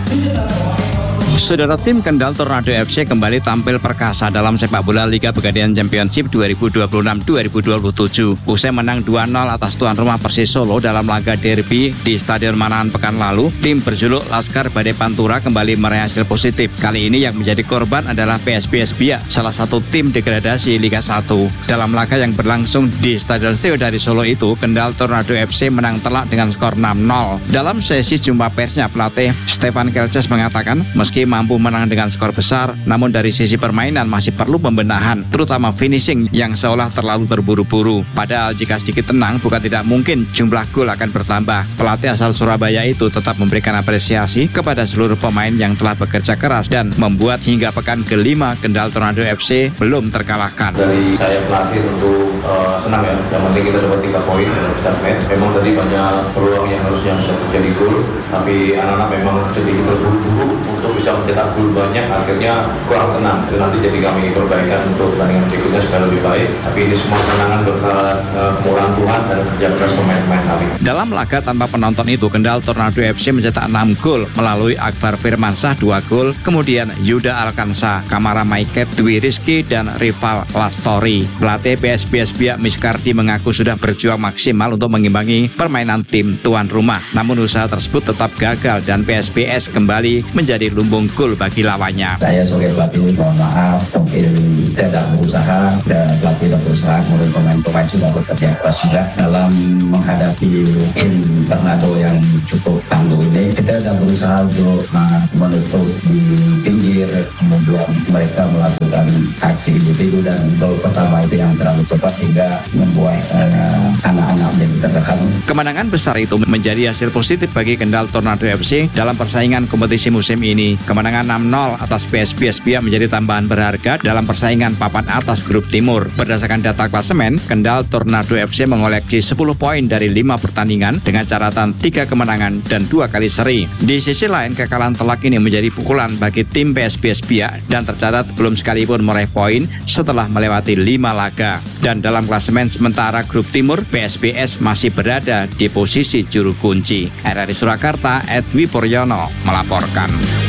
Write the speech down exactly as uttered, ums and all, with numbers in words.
Saudara, tim Kendal Tornado F C kembali tampil perkasa dalam sepak bola Liga Pegadaian Championship dua ribu dua puluh enam dua ribu dua puluh tujuh. Usai menang dua nol atas tuan rumah Persis Solo dalam laga derby di Stadion Manahan pekan lalu, tim berjuluk Laskar Badai Pantura kembali meraih hasil positif. Kali ini yang menjadi korban adalah P S B S Biak, salah satu tim degradasi Liga satu. Dalam laga yang berlangsung di Stadion Setio dari Solo itu, Kendal Tornado F C menang telak dengan skor enam nol. Dalam sesi jumpa persnya, pelatih Stefan Kelces mengatakan, meski mampu menang dengan skor besar, namun dari sisi permainan masih perlu pembenahan, terutama finishing yang seolah terlalu terburu-buru. Padahal jika sedikit tenang, bukan tidak mungkin jumlah gol akan bertambah. Pelatih asal Surabaya itu tetap memberikan apresiasi kepada seluruh pemain yang telah bekerja keras dan membuat hingga pekan kelima Kendal Tornado F C belum terkalahkan. Dari saya pelatih tentu uh, senang ya, yang penting kita dapat tiga poin dalam start match. Memang tadi banyak peluang yang harusnya bisa terjadi gol, tapi anak-anak memang sedikit terburu-buru untuk bisa mencetak gol banyak, akhirnya kurang tenang. Itu nanti jadi kami perbaikan untuk pertandingan berikutnya supaya lebih baik. Tapi ini semua kemenangan berkat uh, kemurahan Tuhan dan kerja keras pemain-pemain kami. Dalam laga tanpa penonton itu, Kendal Tornado F C mencetak enam gol melalui Akbar Firmansyah dua gol, kemudian Yuda Alkansa, Kamara Maiket, Dwi Rizky, dan Rival Lastori. Pelatih P S B S Biak Miskardi mengaku sudah berjuang maksimal untuk mengimbangi permainan tim tuan rumah. Namun usaha tersebut tetap gagal dan P S B S kembali menjadi lumbung gol bagi lawannya. Saya sebagai pelatih mohon maaf, mungkin tidak berusaha, dan pelatih tidak berusaha, kemudian pemain-pemain sudah bekerja keras juga dalam menghadapi tim Tornado yang cukup tangguh ini. Kita sudah berusaha untuk uh, menutup di pinggir, kemudian mereka melakukan aksi individu dan gol pertama itu yang terlalu cepat sehingga membuat uh, anak-anak menjadi tertekan. Kemenangan besar itu menjadi hasil positif bagi Kendal Tornado F C dalam persaingan kompetisi musim ini. Kemenangan enam nol atas P S B S Biak menjadi tambahan berharga dalam persaingan papan atas grup timur. Berdasarkan data klasemen, Kendal Tornado F C mengoleksi sepuluh poin dari lima pertandingan dengan catatan tiga kemenangan dan dua kali seri. Di sisi lain, kekalahan telak ini menjadi pukulan bagi tim P S B S Biak dan tercatat belum sekalipun meraih poin setelah melewati lima laga. Dan dalam klasemen sementara grup timur, P S B S masih berada di posisi juru kunci. R R I Surakarta, Edwi Puryono melaporkan.